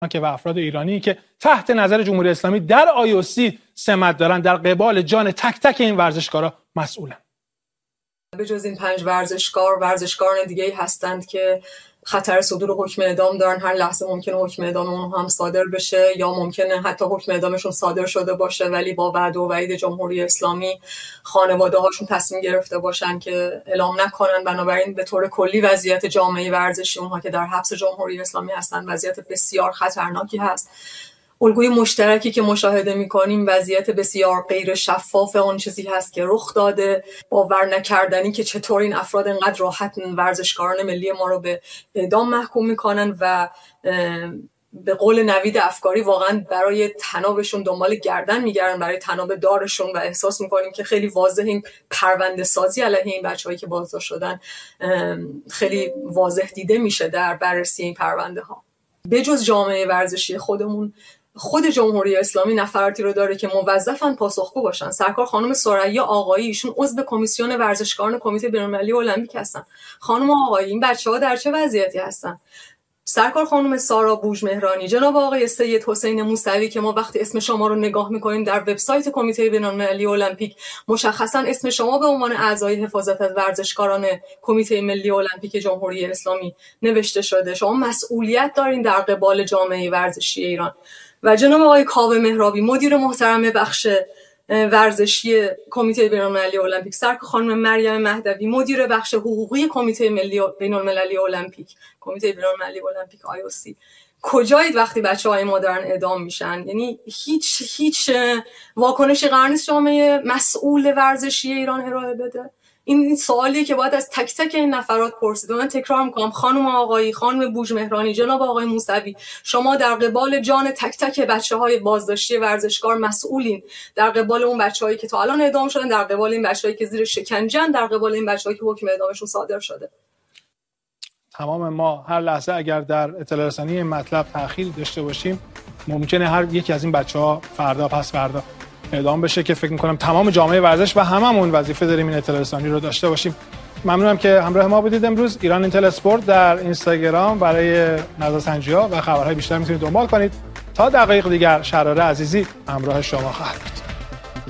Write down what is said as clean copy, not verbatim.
که و افراد ایرانی که تحت نظر جمهوری اسلامی در IOC سمت دارن در قبال جان تک تک این ورزشکارا مسئولن. به جز این 5 ورزشکاران دیگه هستند که خطر صدور حکم اعدام دارن. هر لحظه ممکنه حکم اعدام اونها هم صادر بشه یا ممکنه حتی حکم اعدامشون صادر شده باشه ولی با وعده و وعید جمهوری اسلامی خانواده هاشون تصمیم گرفته باشن که اعلام نکنن. بنابراین به طور کلی وضعیت جامعه ورزشی اونها که در حبس جمهوری اسلامی هستن وضعیت بسیار خطرناکی هست. الگوی مشترکی که مشاهده می‌کنیم وضعیت بسیار غیر شفاف اون چیزی هست که رخ داده، باور نکردنی که چطور این افراد انقدر راحت ورزشکاران ملی ما رو به اعدام محکوم می‌کنن و به قول نوید افکاری واقعا برای طنابشون دنبال گردن میگردن، برای طناب دارشون، و احساس می‌کنیم که خیلی واضح این پرونده سازی علیه این بچه‌هایی که بازداشت شدن خیلی واضح دیده میشه در بررسی این پرونده ها. به جز جامعه ورزشی خودمون، خود جمهوری اسلامی نفراتی رو داره که موظفن پاسخگو باشن. سرکار خانم ثریا آقایی، ایشون عضو کمیسیون ورزشکاران کمیته بین‌المللی المپیک هستن. خانم آقایی، این بچه‌ها در چه وضعیتی هستن؟ سرکار خانم سارا بوژمهرانی، جناب آقای سید حسین موسوی که ما وقتی اسم شما رو نگاه می‌کنیم در وبسایت کمیته بین‌المللی المپیک مشخصاً اسم شما به عنوان اعضای حفاظت از ورزشکاران کمیته ملی المپیک جمهوری اسلامی نوشته شده. شما مسئولیت دارین در قبال جامعه ورزشی ایران. و جناب آقای کاوه مهرابی، مدیر محترم بخش ورزشی کمیته بین‌المللی المپیک، سرکار خانم مریم مهدوی، مدیر بخش حقوقی کمیته ملی بین‌المللی المپیک، کمیته بین‌المللی المپیک IOC، کجایید وقتی بچه‌های ما دارن اعدام میشن؟ یعنی هیچ واکنشی قرار نیست جامعه مسئول ورزشی ایران ارائه بده. این سوالیه که باید از تک تک این نفرات پرسید. من تکرار میکنم، خانم آقایی، خانم بوژمهرانی، جناب آقای موسوی، شما در قبال جان تک تک بچه‌های بازداشتی ورزشکار مسئولین. در قبال اون بچه‌هایی که تا الان اعدام شدن، در قبال این بچه‌هایی که زیر شکنجه‌اند، در قبال این بچه‌هایی که حکم اعدامشون صادر شده. تمام ما هر لحظه اگر در اطلاع رسانی این مطلب تأخیر داشته باشیم، ممکنه هر یکی از این بچه‌ها فردا پس فردا اعدام بشه که فکر می‌کنم تمام جامعه ورزش و هممون وظیفه داریم این اطلاع رسانی رو داشته باشیم. ممنونم که همراه ما بودید. امروز ایران اینتل اسپورت در اینستاگرام برای نظرسنجی‌ها و خبرهای بیشتر میتونید دنبال کنید. تا دقایق دیگر شراره عزیزی همراه شما خواهد بود.